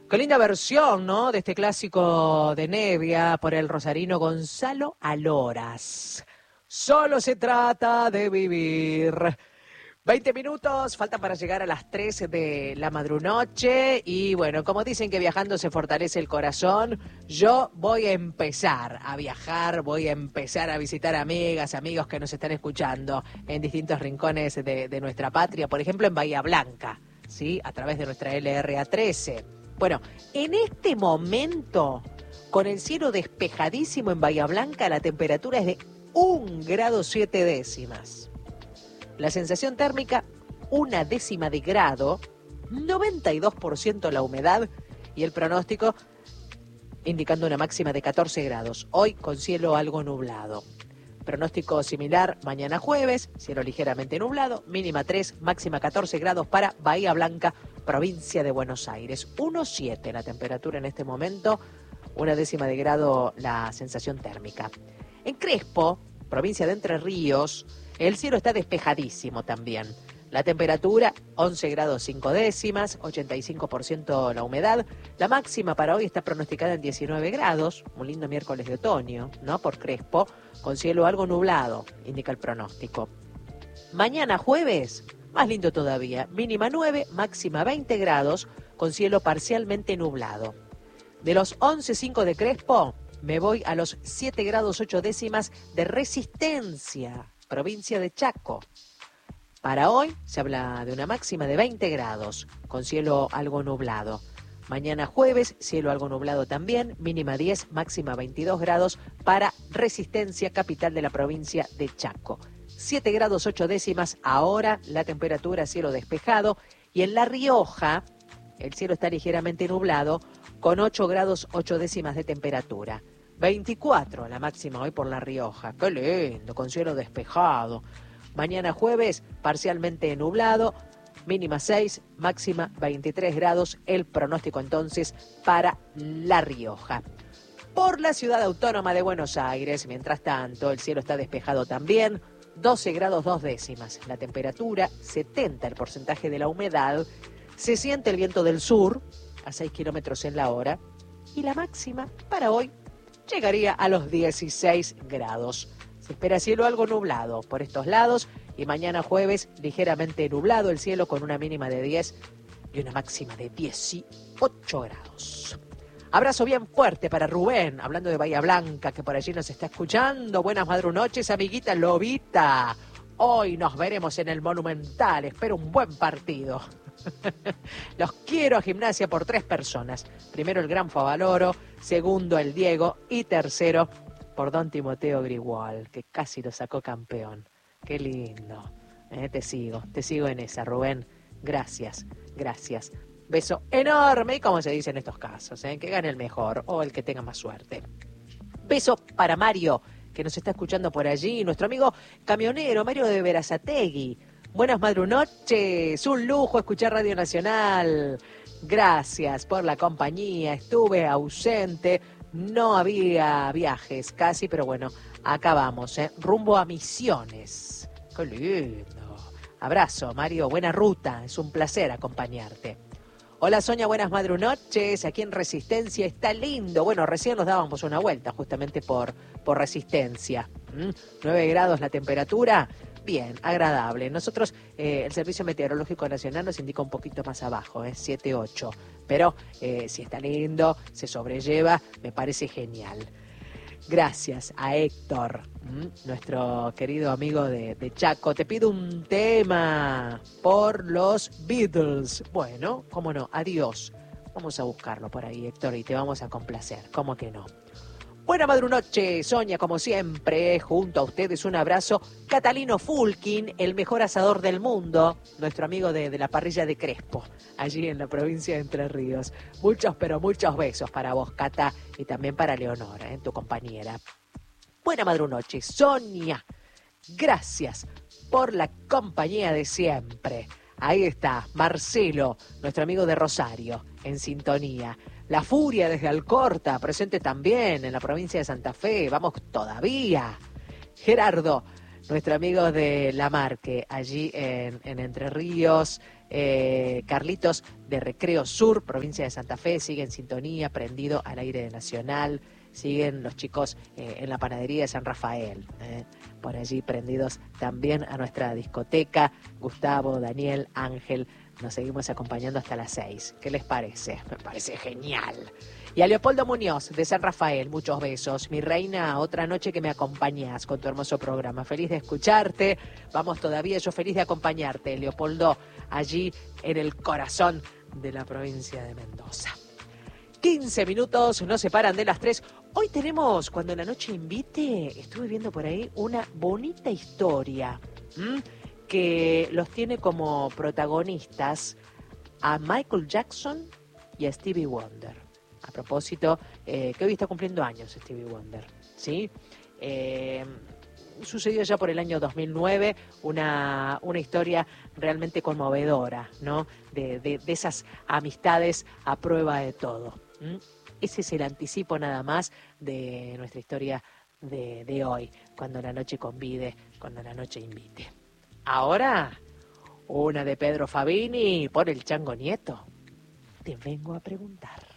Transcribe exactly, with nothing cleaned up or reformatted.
Qué linda versión, ¿no? De este clásico de Nevia por el rosarino Gonzalo Aloras. Solo se trata de vivir. veinte minutos, falta para llegar a las tres de la madrunoche y bueno, como dicen que viajando se fortalece el corazón, yo voy a empezar a viajar, voy a empezar a visitar amigas, amigos que nos están escuchando en distintos rincones de, de nuestra patria, por ejemplo en Bahía Blanca, ¿sí? A través de nuestra L R A trece. Bueno, en este momento, con el cielo despejadísimo en Bahía Blanca, la temperatura es de un grado siete décimas. La sensación térmica, una décima de grado, noventa y dos por ciento la humedad y el pronóstico indicando una máxima de catorce grados. Hoy con cielo algo nublado. Pronóstico similar mañana jueves, cielo ligeramente nublado, mínima tres, máxima catorce grados para Bahía Blanca, provincia de Buenos Aires. uno coma siete la temperatura en este momento, una décima de grado la sensación térmica. En Crespo, provincia de Entre Ríos, el cielo está despejadísimo también. La temperatura, once grados cinco décimas, ochenta y cinco por ciento la humedad. La máxima para hoy está pronosticada en diecinueve grados, un lindo miércoles de otoño, ¿no? Por Crespo, con cielo algo nublado, indica el pronóstico. Mañana jueves, más lindo todavía, mínima nueve, máxima veinte grados, con cielo parcialmente nublado. De los once coma cinco de Crespo, me voy a los siete grados ocho décimas de Resistencia, provincia de Chaco. Para hoy se habla de una máxima de veinte grados, con cielo algo nublado. Mañana jueves, cielo algo nublado también, mínima diez, máxima veintidós grados para Resistencia, capital de la provincia de Chaco. siete grados ocho décimas ahora la temperatura, cielo despejado. Y en La Rioja, el cielo está ligeramente nublado, con ocho grados ocho décimas de temperatura. veinticuatro la máxima hoy por La Rioja. Qué lindo, con cielo despejado. Mañana jueves, parcialmente nublado, mínima seis, máxima veintitrés grados. El pronóstico entonces para La Rioja. Por la ciudad autónoma de Buenos Aires, mientras tanto, el cielo está despejado también, doce grados dos décimas. La temperatura, setenta el porcentaje de la humedad. Se siente el viento del sur a seis kilómetros en la hora. Y la máxima para hoy llegaría a los dieciséis grados. Se espera cielo algo nublado por estos lados y mañana jueves ligeramente nublado el cielo con una mínima de diez y una máxima de dieciocho grados. Abrazo bien fuerte para Rubén, hablando de Bahía Blanca, que por allí nos está escuchando. Buenas madrunoches, amiguita Lobita. Hoy nos veremos en el Monumental. Espero un buen partido. Los quiero a Gimnasia por tres personas. Primero el Gran Favaloro, segundo el Diego y tercero por Don Timoteo Grigual, que casi lo sacó campeón. Qué lindo. Eh, te sigo, te sigo en esa, Rubén. Gracias, gracias. Beso enorme, y como se dice en estos casos, ¿eh? Que gane el mejor o el que tenga más suerte. Beso para Mario, que nos está escuchando por allí, nuestro amigo camionero, Mario de Berazategui. Buenas madrunoches, un lujo escuchar Radio Nacional. Gracias por la compañía, estuve ausente, no había viajes casi, pero bueno, acá vamos, ¿eh? Rumbo a Misiones. Qué lindo. Abrazo, Mario, buena ruta, es un placer acompañarte. Hola Sonia, buenas madrunoches, aquí en Resistencia está lindo. Bueno, recién nos dábamos una vuelta justamente por, por Resistencia. ¿Mm? nueve grados la temperatura, bien, agradable. Nosotros, eh, el Servicio Meteorológico Nacional nos indica un poquito más abajo, ¿eh? siete ocho. Pero eh, si está lindo, se sobrelleva, me parece genial. Gracias a Héctor, ¿m? nuestro querido amigo de, de Chaco. Te pido un tema por los Beatles. Bueno, cómo no, adiós. Vamos a buscarlo por ahí, Héctor, y te vamos a complacer. ¿Cómo que no? Buena madrunoche, Sonia, como siempre, junto a ustedes un abrazo. Catalino Fulkin, el mejor asador del mundo, nuestro amigo de, de la parrilla de Crespo, allí en la provincia de Entre Ríos. Muchos, pero muchos besos para vos, Cata, y también para Leonora, ¿eh? Tu compañera. Buena madrunoche, Sonia. Gracias por la compañía de siempre. Ahí está, Marcelo, nuestro amigo de Rosario, en sintonía. La Furia desde Alcorta, presente también en la provincia de Santa Fe. Vamos todavía. Gerardo, nuestro amigo de La Marque, allí en, en Entre Ríos. Eh, Carlitos de Recreo Sur, provincia de Santa Fe, sigue en sintonía, prendido al aire de Nacional. Siguen los chicos eh, en la panadería de San Rafael, eh, por allí prendidos también a nuestra discoteca. Gustavo, Daniel, Ángel, nos seguimos acompañando hasta las seis. ¿Qué les parece? Me parece genial. Y a Leopoldo Muñoz, de San Rafael, muchos besos. Mi reina, otra noche que me acompañás con tu hermoso programa. Feliz de escucharte. Vamos todavía, yo feliz de acompañarte, Leopoldo, allí en el corazón de la provincia de Mendoza. quince minutos nos separan de las tres. Hoy tenemos, cuando la noche invite, estuve viendo por ahí una bonita historia, ¿m? que los tiene como protagonistas a Michael Jackson y a Stevie Wonder. A propósito, eh, que hoy está cumpliendo años Stevie Wonder, ¿sí? Eh, sucedió ya por el año dos mil nueve, una, una historia realmente conmovedora, ¿no? De, de, de esas amistades a prueba de todo. ¿Mm? Ese es el anticipo nada más de nuestra historia de, de hoy, cuando la noche convide, cuando la noche invite. Ahora, una de Pedro Fabini por el Chango Nieto. Te vengo a preguntar.